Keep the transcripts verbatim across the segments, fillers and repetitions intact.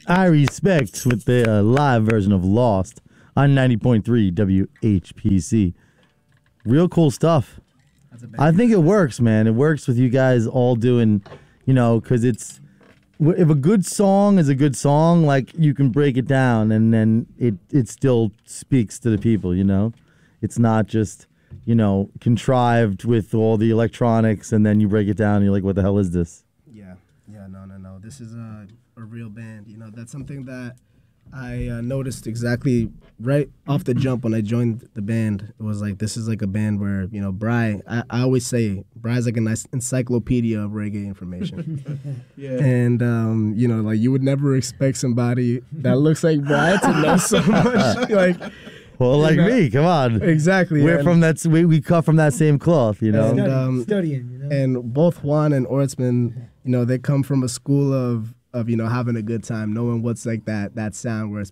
I Respect with the uh, live version of Lost on ninety point three W H P C. Real cool stuff. I think it works, man. It works with you guys all doing, you know, because it's, if a good song is a good song, like, you can break it down and then it, it still speaks to the people, you know? It's not just, you know, contrived with all the electronics and then you break it down and you're like, what the hell is this? Yeah, yeah, no, no, no. This is a, a real band. You know, that's something that I uh, noticed exactly right off the jump when I joined the band. It was like, this is like a band where, you know, Bri, I, I always say, Bri's like a nice encyclopedia of reggae information. Yeah. And, um, you know, like, you would never expect somebody that looks like Bri to know so much. Like, well, like know? me, come on. Exactly. We're and, from that, we, we cut from that same cloth, you know? And, Study, um, studying, you know? And both Juan and Ortsman, you know, they come from a school of, of, you know, having a good time, knowing what's like that that sound where it's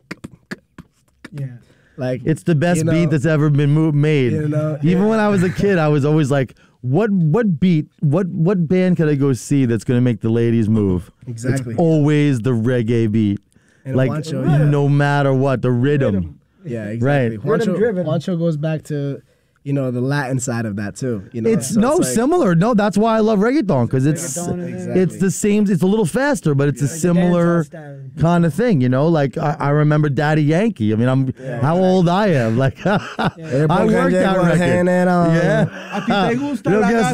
yeah. like, it's the best you know, beat that's ever been mo- made. You know, Even yeah. when I was a kid, I was always like, what what beat, what what band could I go see that's going to make the ladies move? Exactly. It's always the reggae beat. And like, Juancho, yeah. no matter what, the rhythm. Rhythm. Yeah, exactly. Right. Rhythm Juancho, driven. Juancho goes back to, you know, the Latin side of that too. You know, It's So no like, similar. No, that's why I love reggaeton, because it's Reggaeton, exactly. it's the same. It's a little faster, but it's a Like a similar dancehall style. kind of thing. You know, like I, I remember Daddy Yankee. I mean, I'm how old I am. Like I worked that record. Yeah. A ti te gusta Yo la gas-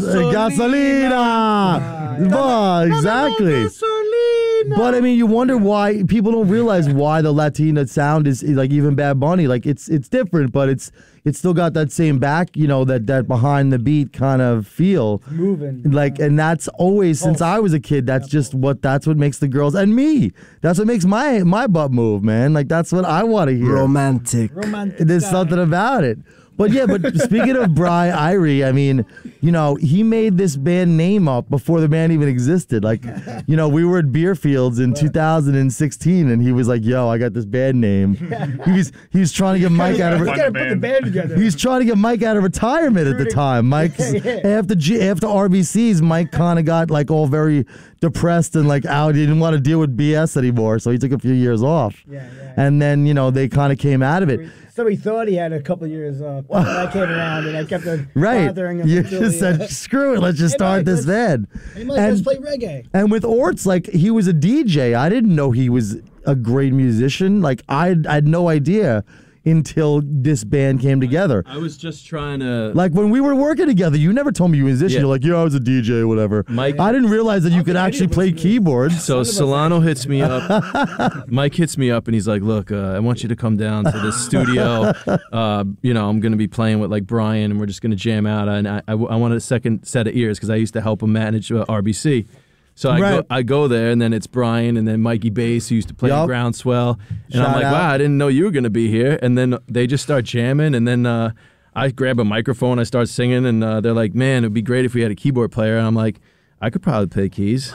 gasolina. Bah, exactly. But I mean, you wonder why people don't realize why the Latina sound is, is like even Bad Bunny. Like it's it's different, but it's it's still got that same back, you know, that that behind the beat kind of feel. Moving. Like, and that's always since I was a kid. That's just what that's what makes the girls and me. That's what makes my my butt move, man. Like that's what I want to hear. Romantic. Romantic. There's style. something about it. But yeah, but speaking of Bri Irie, I mean, you know, he made this band name up before the band even existed. Like, you know, we were at Beerfields in two thousand sixteen, and he was like, "Yo, I got this band name." He was he was trying to get Mike out of We gotta put the band together. he was trying to get Mike out of retirement at the time. Mike after G, after R B Cs, Mike kind of got like all very depressed and like out. He didn't want to deal with B S anymore, so he took a few years off. Yeah, yeah. And then you know they kind of came out of it. So he thought he had a couple of years off. When I came around and I kept on Right. bothering him. You until just he, said, uh, screw it, let's just Hey, start Mike, this let's- band. Hey, Mike, let's And, play reggae. and with Orts, like, he was a D J. I didn't know he was a great musician. Like, I, I had no idea until this band came together. I was just trying to. Like, when we were working together, you never told me you were a musician. Yeah. You're like, yeah, I was a D J or whatever. Mike- I didn't realize that you could actually play keyboards. So Solano hits me up. Mike hits me up and he's like, "Look, uh, I want you to come down to this studio. Uh, you know, I'm going to be playing with like Brian, and we're just going to jam out. And I, I, I wanted a second set of ears because I used to help him manage uh, R B C. So I Right. go, I go there, and then it's Brian, and then Mikey Bass, who used to play in Yup. Groundswell, and I'm Shout like, out. wow, I didn't know you were gonna be here. And then they just start jamming, and then uh, I grab a microphone, I start singing, and uh, they're like, man, it'd be great if we had a keyboard player. And I'm like, I could probably play keys.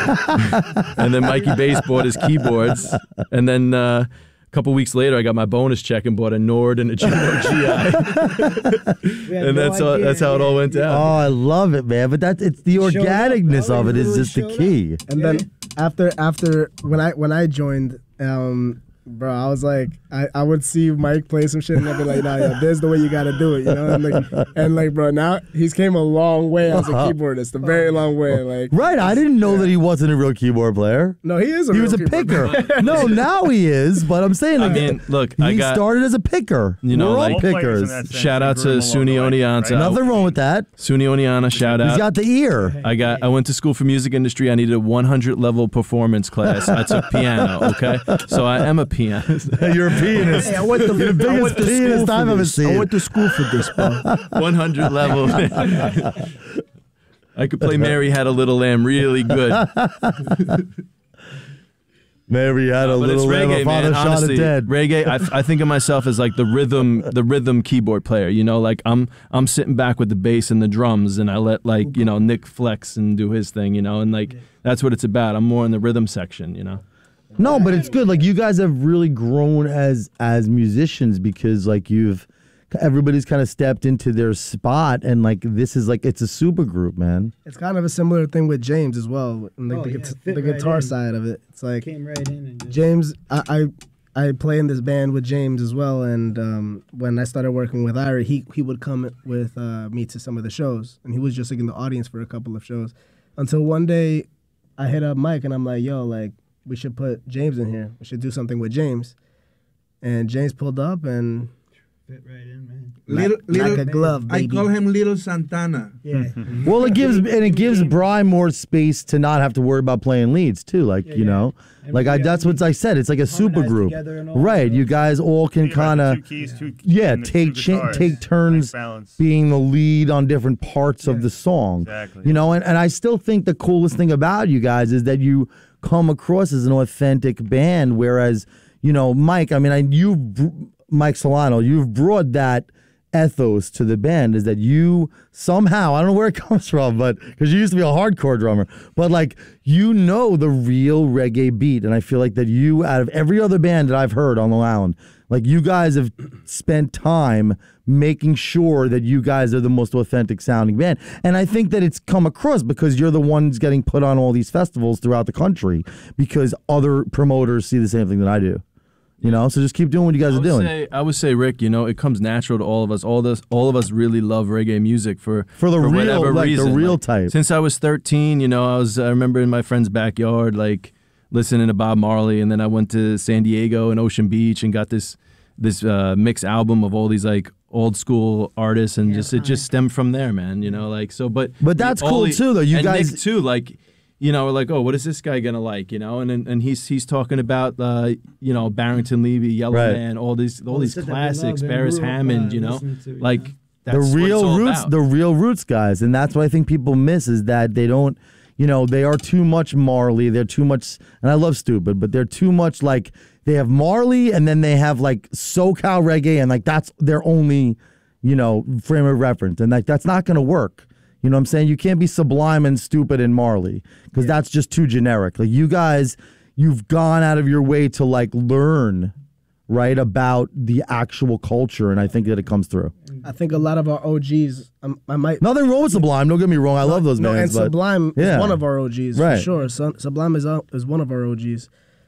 And then Mikey Bass bought his keyboards, and then. Uh, A couple weeks later, I got my bonus check and bought a Nord and a Juno G I, We had and no that's all, idea. that's how it all went Oh, down. I love it, man. But that's it's the Showed up, organicness bro. of it is Really just the showed key. And then after after when I when I joined, um, bro, I was like, I, I would see Mike play some shit, and I'd be like, nah, yeah, there's the way you gotta do it, you know? And like, and like, bro, now he's came a long way as a keyboardist, a very long way. Like, Right, I didn't know that he wasn't a real keyboard player. no, he is a He real was a keyboard picker. player. No, now he is, but I'm saying I like, mean, look, he I got started as a picker. You know, We're all like- pickers. Shout out to Suni Oneonta. Nothing wrong with that. Suni Oneonta, shout He's out. got the ear. I got. I went to school for music industry. I needed a one hundred level performance class. I took piano. Okay, so I am a pianist. You're a pianist. Hey, I went to, You're the I went biggest to school pianist for I've ever this. seen. I went to school for this, bro. one hundred level. I could play Mary Had a Little Lamb really good. Mary had a But it's little lamb, her reggae, father man. shot Honestly, it dead. reggae. I, I think of myself as like the rhythm, the rhythm keyboard player. You know, like I'm I'm sitting back with the bass and the drums, and I let like you know Nick flex and do his thing. You know, and like that's what it's about. I'm more in the rhythm section. You know. No, but it's good. Like you guys have really grown as as musicians because like you've everybody's kind of stepped into their spot, and like this is like it's a super group, man. It's kind of a similar thing with James as well, and like Oh, the, yeah, guit- fit the right guitar in. side of it. It's like Came right in and just James, I, I I play in this band with James as well, and um, when I started working with Ira, he he would come with uh, me to some of the shows, and he was just like in the audience for a couple of shows, until one day I hit up Mike and I'm like, yo, like we should put James in here. We should do something with James, and James pulled up and fit right in, man. Little, like, little, like a glove, I baby. call him Little Santana. Yeah. Well, it gives and it gives Brian more space to not have to worry about playing leads too. Like Yeah, you yeah. know, And like we I got- that's what I said. It's like a super harmonize group, together and all, right? so- You guys all can Think about kind the of two keys, two- yeah and the take two cha- guitars. take turns Nice balance. being the lead on different parts of the song. Exactly. You know, and, and I still think the coolest thing about you guys is that you come across as an authentic band, whereas, you know, Mike, I mean, I you Mike Solano, you've brought that ethos to the band, is that you somehow, I don't know where it comes from, but because you used to be a hardcore drummer, but like you know the real reggae beat, and I feel like that you, out of every other band that I've heard on Long Island, like you guys have spent time making sure that you guys are the most authentic sounding band. And I think that it's come across because you're the ones getting put on all these festivals throughout the country because other promoters see the same thing that I do. You know, so just keep doing what you guys I are would doing. say, I would say, Rick, you know, it comes natural to all of us. All this, all of us really love reggae music for For the real- whatever like the reason. real Like, type. Since I was thirteen, you know, I was I remember in my friend's backyard, like listening to Bob Marley, and then I went to San Diego and Ocean Beach and got this this uh, mixed album of all these like old school artists, and Yeah, just it just stemmed from there, man. You know, like so. But But that's all cool the- too, though. You and guys- Nick too, like. You know, like, oh, what is this guy gonna like? You know, and and, and he's he's talking about, uh, you know, Barrington Levy, Yellow Right. Man, all these all All the these stuff that we classics, love and Barris grew up, Hammond. uh, You know, listening to, you like know. that's the what it's real all roots, about. the real roots guys, and that's what I think people miss is that they don't, you know, they are too much Marley. They're too much, and I love Stupid, but they're too much like they have Marley, and then they have like SoCal reggae, and like that's their only, you know, frame of reference, and like that's not gonna work. You know what I'm saying? You can't be Sublime and Stupid and Marley because that's just too generic. Like you guys, you've gone out of your way to like learn, right, about the actual culture, and I think that it comes through. I think a lot of our O Gs, um, I might. Nothing wrong with Sublime. Don't get me wrong. I love those No, bands. and but Sublime yeah. is one of our O Gs Right. for sure. Su- Sublime is uh, is one of our O Gs.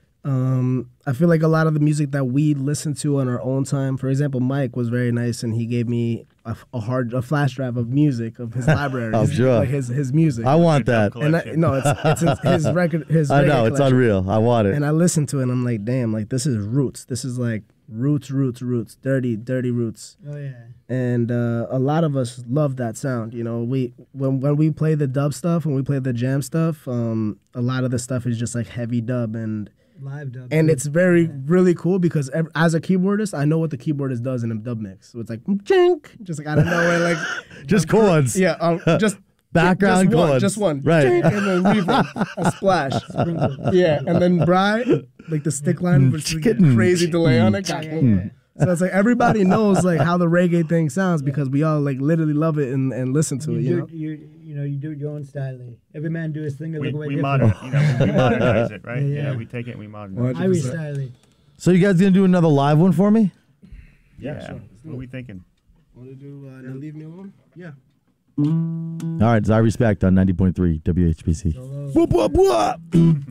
Um, I feel like a lot of the music that we listen to on our own time. For example, Mike was very nice, and he gave me a, a hard a flash drive of music of his library. I'm sure. like his his music. I want that. and I, no, it's it's his, his record. His I reggae know it's collection. unreal. I want it. And I listened to it, and I'm like, damn, like this is roots. This is like roots, roots, roots, dirty, dirty roots. Oh yeah. And uh, a lot of us love that sound. You know, we when when we play the dub stuff, when we play the jam stuff, um, a lot of the stuff is just like heavy dub, and Live dub. and too. it's very Yeah. really cool because ev- as a keyboardist, I know what the keyboardist does in a dub mix. So it's like jink, just like out of nowhere, like Just chords. yeah, um, just Background just one, chords. just one, Right. jink, and then reverb, a splash, yeah, and then Bry, like the stick line, which is like a crazy delay on it. Yeah, yeah, yeah. So it's like everybody knows like how the reggae thing sounds because we all like literally love it and, and listen to You, it. You know, do, you, you know, you do it your own style. Every man do his thing a We, little way we, different. moder- you know, we modernize it, right? Yeah, Yeah, yeah. we take it and we modernize it. Irish style. So you guys gonna do another live one for me? Yeah. What are we thinking? want to do uh, now leave me alone? Yeah. All right, it's I Respect on ninety point three W H P C. Solo, Whoop, whoop, whoop.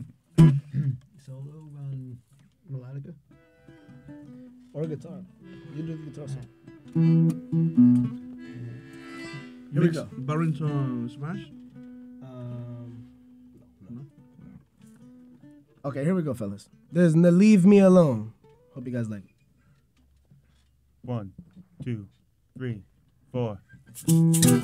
solo on melodica. Or guitar? You do the guitar song. Here we go. Barrington Smash. Um, no, no. Okay, here we go, fellas. There's Now Leave Me Alone. Hope you guys like it. One, two, three, four.